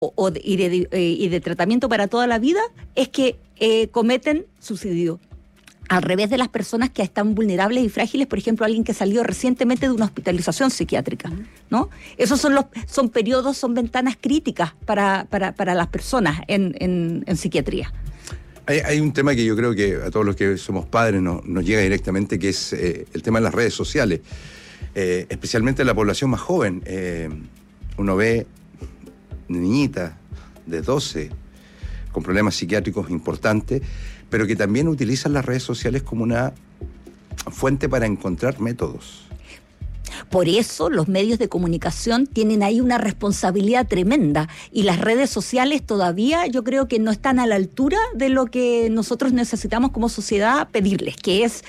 y de tratamiento para toda la vida es que cometen suicidio. Al revés de las personas que están vulnerables y frágiles, por ejemplo, alguien que salió recientemente de una hospitalización psiquiátrica, ¿no? Esos son periodos, son ventanas críticas para las personas en psiquiatría. Hay un tema que yo creo que a todos los que somos padres nos llega directamente, que es el tema de las redes sociales, especialmente en la población más joven. Uno ve niñitas de 12 con problemas psiquiátricos importantes, pero que también utilizan las redes sociales como una fuente para encontrar métodos. Por eso los medios de comunicación tienen ahí una responsabilidad tremenda, y las redes sociales todavía yo creo que no están a la altura de lo que nosotros necesitamos como sociedad pedirles, que es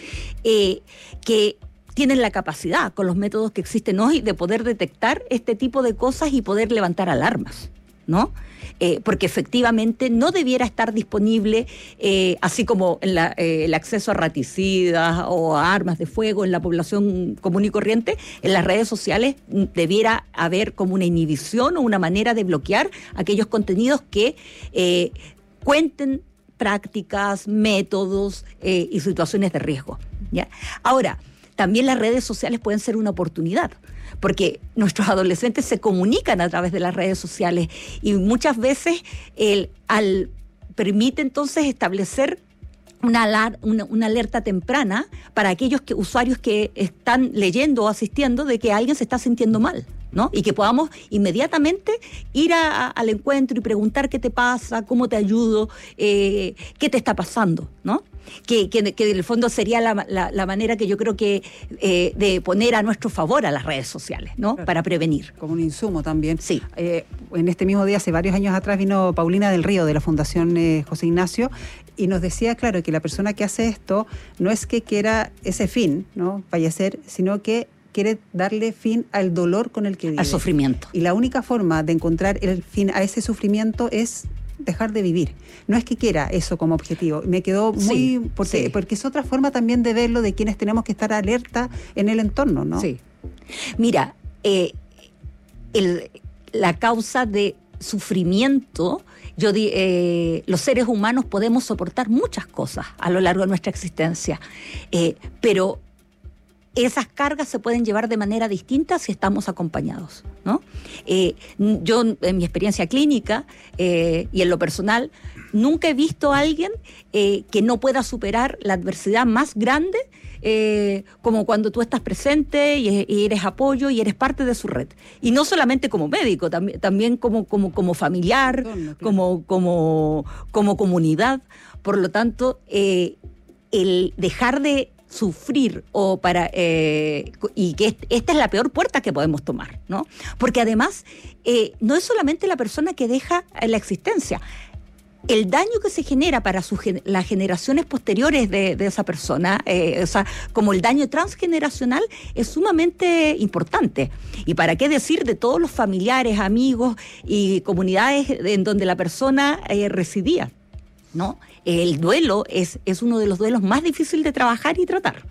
que tienen la capacidad, con los métodos que existen hoy, de poder detectar este tipo de cosas y poder levantar alarmas, ¿no? Porque efectivamente no debiera estar disponible, así como el acceso a raticidas o a armas de fuego en la población común y corriente, en las redes sociales debiera haber como una inhibición o una manera de bloquear aquellos contenidos que cuenten prácticas, métodos y situaciones de riesgo, ¿ya? Ahora, también las redes sociales pueden ser una oportunidad, porque nuestros adolescentes se comunican a través de las redes sociales y muchas veces permite entonces establecer una alerta temprana para aquellos usuarios que están leyendo o asistiendo de que alguien se está sintiendo mal, ¿no? Y que podamos inmediatamente ir al encuentro y preguntar qué te pasa, cómo te ayudo, qué te está pasando, ¿no? Que en el fondo sería la manera que yo creo que de poner a nuestro favor a las redes sociales, ¿no? Claro. Para prevenir. Como un insumo también. Sí. En este mismo día, hace varios años atrás, vino Paulina del Río de la Fundación José Ignacio y nos decía, claro, que la persona que hace esto no es que quiera ese fin, ¿no? Fallecer, sino que quiere darle fin al dolor con el que vive. Al sufrimiento. Y la única forma de encontrar el fin a ese sufrimiento es dejar de vivir. No es que quiera eso como objetivo. Me quedó muy... Sí, porque es otra forma también de verlo, de quienes tenemos que estar alerta en el entorno, ¿no? Sí. Mira, la causa de sufrimiento, los seres humanos podemos soportar muchas cosas a lo largo de nuestra existencia, pero esas cargas se pueden llevar de manera distinta si estamos acompañados, ¿no? Yo, en mi experiencia clínica y en lo personal, nunca he visto a alguien que no pueda superar la adversidad más grande, como cuando tú estás presente y eres apoyo y eres parte de su red. Y no solamente como médico, también como familiar, claro, como comunidad. Por lo tanto, el dejar de sufrir y que esta es la peor puerta que podemos tomar, ¿no? Porque además no es solamente la persona que deja la existencia. El daño que se genera para las generaciones posteriores de esa persona, como el daño transgeneracional, es sumamente importante. Y para qué decir de todos los familiares, amigos y comunidades en donde la persona residía, ¿no? El duelo es uno de los duelos más difíciles de trabajar y tratar.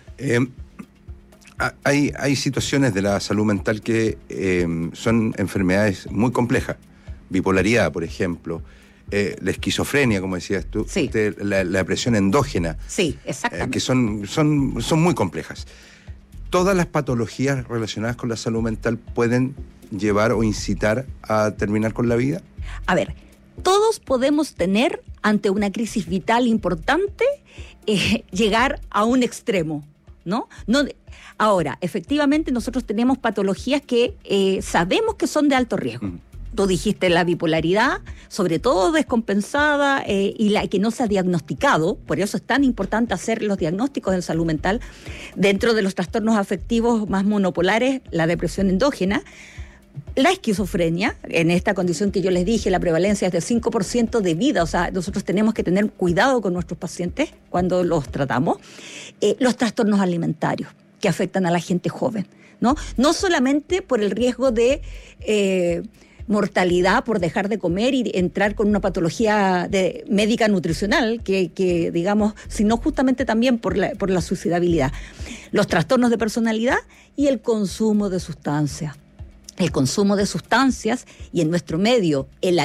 Hay situaciones de la salud mental que son enfermedades muy complejas. Bipolaridad, por ejemplo. La esquizofrenia, como decías tú. Sí. La depresión endógena. Sí, exactamente. Que son muy complejas. ¿Todas las patologías relacionadas con la salud mental pueden llevar o incitar a terminar con la vida? A ver, todos podemos tener, ante una crisis vital importante, llegar a un extremo, ¿no? Ahora, efectivamente, nosotros tenemos patologías que sabemos que son de alto riesgo. Tú dijiste la bipolaridad, sobre todo descompensada, y la que no se ha diagnosticado. Por eso es tan importante hacer los diagnósticos en salud mental. Dentro de los trastornos afectivos más monopolares, la depresión endógena, la esquizofrenia, en esta condición que yo les dije, la prevalencia es del 5% de vida. O sea, nosotros tenemos que tener cuidado con nuestros pacientes cuando los tratamos. Los trastornos alimentarios que afectan a la gente joven, ¿no? No solamente por el riesgo de mortalidad por dejar de comer y entrar con una patología médica nutricional, que digamos, sino justamente también por la suicidabilidad. Los trastornos de personalidad y el consumo de sustancias. el consumo de sustancias y en nuestro medio el